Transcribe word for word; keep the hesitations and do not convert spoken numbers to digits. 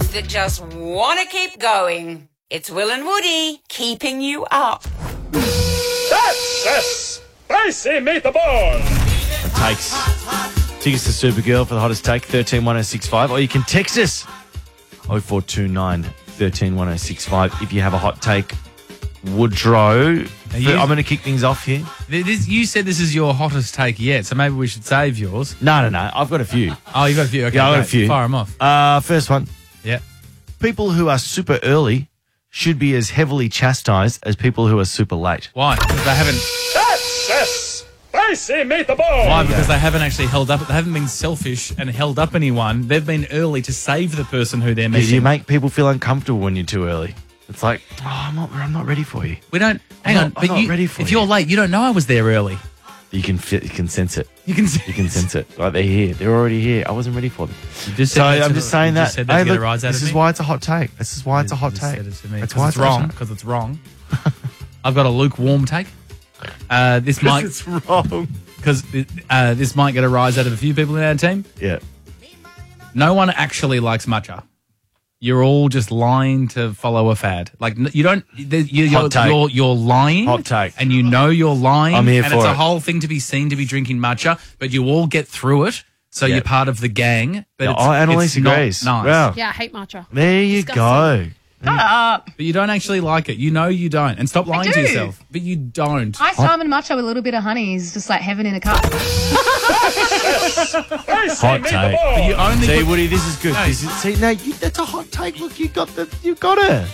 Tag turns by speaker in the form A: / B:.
A: those that just want to keep going. It's Will and Woody keeping you up.
B: That's a spicy meatball.
C: Takes tickets to Supergirl for the hottest take, thirteen one oh six five, or you can text us oh four two nine, one three one oh six five if you have a hot take. Woodrow,
D: you-
C: I'm going to kick things off here.
D: This, you said this is your hottest take yet, so maybe we should save yours.
C: No, no, no. I've got a few.
D: Oh, you got a few. Okay,
C: Yeah, I got a
D: great.
C: few.
D: Fire them off.
C: Uh, first one.
D: Yeah.
C: People who are super early should be as heavily chastised as people who are super late.
D: Why? Because they haven't.
B: That's a spicy meatball.
D: Why? Because they haven't actually held up. They haven't been selfish and held up anyone. They've been early to save the person who they're
C: Because
D: meeting.
C: you make people feel uncomfortable when you're too early. It's like, oh, I'm not, I'm not ready for you.
D: We don't. Hang
C: I'm
D: on,
C: not- I'm
D: but
C: not
D: you,
C: ready for
D: if
C: you.
D: you're late, you don't know I was there early.
C: You can fit, you can sense it.
D: You can.
C: You can sense it. Like they're here. They're already here. I wasn't ready for them.
D: You just
C: So
D: said that
C: I'm
D: to-
C: just saying
D: you
C: that.
D: just said that
C: Hey,
D: to get
C: look,
D: a rise out
C: this
D: of
C: is
D: me?
C: why it's a hot take. This is why it's a hot
D: You just
C: take.
D: said it to me.
C: That's
D: 'Cause
C: why
D: it's
C: it's a hot
D: wrong.
C: take.
D: Because it's wrong. I've got a lukewarm take. Uh, this might
C: It's wrong.
D: because uh, this might get a rise out of a few people in our team.
C: Yeah.
D: No one actually likes matcha. You're all just lying to follow a fad. Like n- you don't. there- you- You're,
C: Hot take.
D: you're you're lying.
C: Hot take.
D: And you know you're lying.
C: I'm here
D: and
C: for
D: it's a
C: it.
D: whole thing to be seen to be drinking matcha, but you all get through it. So
C: Yeah.
D: you're part of the gang. But
C: Yeah,
D: it's,
C: oh, Annalise
D: it's not
C: agrees.
D: nice.
C: Wow.
E: Yeah, I hate matcha.
C: There you
E: Disgusting.
C: go.
D: But you don't actually like it. You know you don't. And stop lying to
F: do.
D: yourself. But you don't.
F: Iced almond matcha with a little bit of honey is just like heaven in a cup.
C: Hot take.
D: But you only
C: See,
D: put-
C: Woody, this is good.
D: No.
C: This is, see, no, you, that's a hot take. Look, you got the, you got it.